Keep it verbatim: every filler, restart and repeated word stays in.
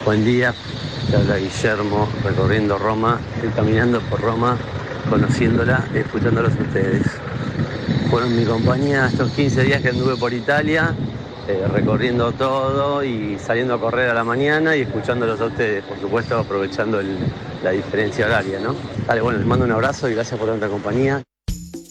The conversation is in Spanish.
Buen día, te habla Guillermo recorriendo Roma, estoy caminando por Roma, conociéndola, escuchándolos a ustedes. Fueron mi compañía estos quince días que anduve por Italia, eh, recorriendo todo y saliendo a correr a la mañana y escuchándolos a ustedes, por supuesto aprovechando el- la diferencia horaria, ¿no? Dale, bueno, les mando un abrazo y gracias por tanta compañía.